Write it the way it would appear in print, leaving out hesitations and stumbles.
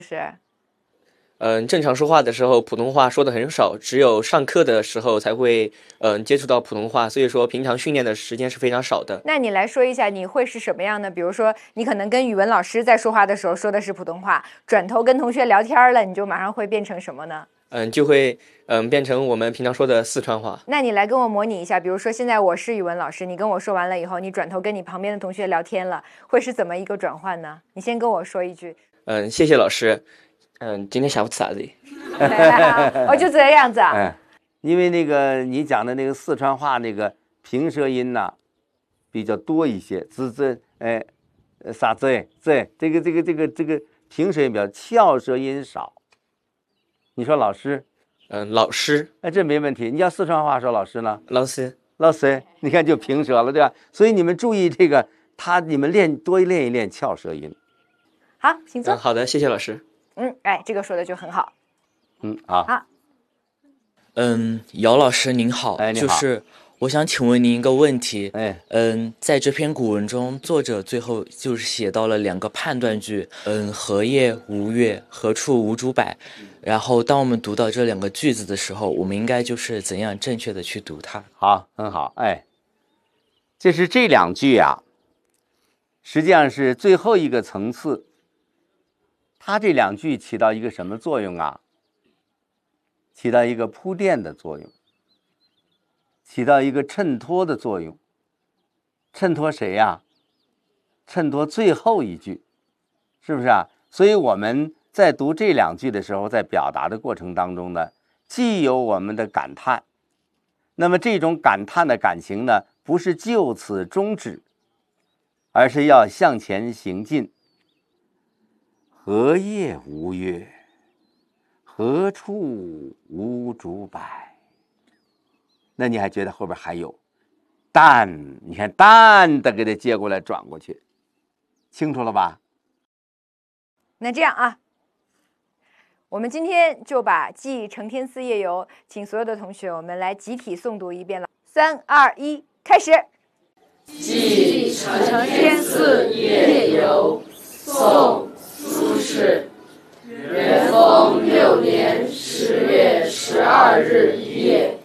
是。 正常说话的时候，普通话说的很少，只有上课的时候才会接触到普通话，所以说平常训练的时间是非常少的。 那你来说一下，你会是什么样的？比如说，你可能跟语文老师在说话的时候说的是普通话，转头跟同学聊天了，你就马上会变成什么呢？ 就会变成我们平常说的四川话。 那你来跟我模拟一下，比如说现在我是语文老师，你跟我说完了以后，你转头跟你旁边的同学聊天了，会是怎么一个转换呢？你先跟我说一句。 谢谢老师。今天下午吃啥子？ 我就这样子啊。 因为那个你讲的那个四川话那个平舌音呢比较多一些，啥子这个平舌音比较，翘舌音少。你说老师， 老师， 这没问题。你要四川话说老师呢？ 老师， 老师，你看就平舌了，对吧？所以你们注意这个，你们多练一练翘舌音。 好，请坐。 好的，谢谢老师。 这个说的就很好。 好。 姚老师您好， 你好。 就是我想请问您一个问题。在这篇古文中，作者最后就是写到了2个判断句，何夜无月，何处无竹柏。然后当我们读到这2个句子的时候，我们应该就是怎样正确的去读它？ 好，很好。就是这2句啊，实际上是最后一个层次。它这2句起到一个什么作用啊？起到一个铺垫的作用，起到一个衬托的作用。衬托谁呀？衬托最后一句，是不是啊？所以我们在读这2句的时候，在表达的过程当中呢，既有我们的感叹，那么这种感叹的感情呢，不是就此终止，而是要向前行进。何夜无月，何处无竹柏。那你还觉得后边还有但，你看但的给它接过来转过去，清楚了吧？ 那这样啊，我们今天就把记承天寺夜游，请所有的同学我们来集体诵读一遍了。3、2、1，开始。 记承天寺夜游，宋·苏轼。元丰6年10月12日一夜，